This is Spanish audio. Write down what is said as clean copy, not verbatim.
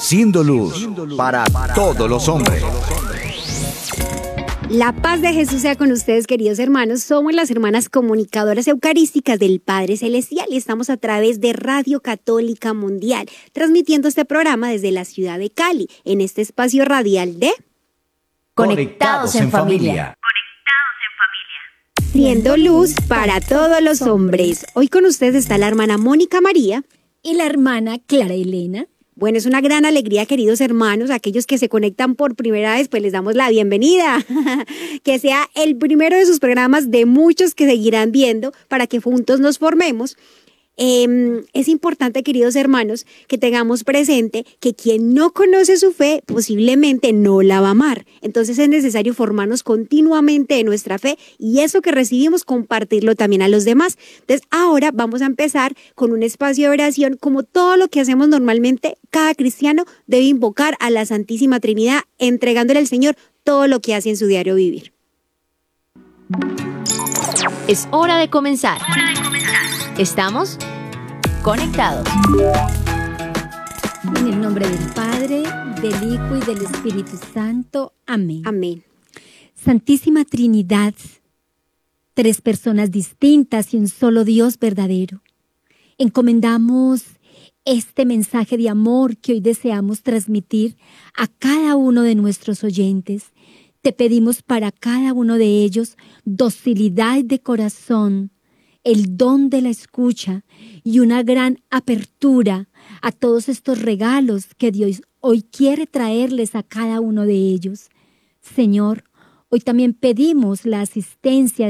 siendo luz para todos los hombres. La paz de Jesús sea con ustedes, queridos hermanos. Somos las hermanas comunicadoras eucarísticas del Padre Celestial y estamos a través de Radio Católica Mundial, transmitiendo este programa desde la ciudad de Cali, en este espacio radial de Conectados en familia. Siendo luz para todos los hombres. Hoy con ustedes está la hermana Mónica María y la hermana Clara Elena. Bueno, es una gran alegría, queridos hermanos, aquellos que se conectan por primera vez, pues les damos la bienvenida. Que sea el primero de sus programas de muchos que seguirán viendo para que juntos nos formemos. Es importante, queridos hermanos, que tengamos presente que quien no conoce su fe posiblemente no la va a amar. Entonces es necesario formarnos continuamente en nuestra fe y eso que recibimos compartirlo también a los demás. Entonces ahora vamos a empezar con un espacio de oración. Como todo lo que hacemos normalmente, cada cristiano debe invocar a la Santísima Trinidad, entregándole al Señor todo lo que hace en su diario vivir. Es hora de comenzar. Estamos conectados. En el nombre del Padre, del Hijo y del Espíritu Santo. Amén. Amén. Santísima Trinidad, tres personas distintas y un solo Dios verdadero. Encomendamos este mensaje de amor que hoy deseamos transmitir a cada uno de nuestros oyentes. Te pedimos para cada uno de ellos docilidad de corazón, el don de la escucha y una gran apertura a todos estos regalos que Dios hoy quiere traerles a cada uno de ellos. Señor, hoy también pedimos la asistencia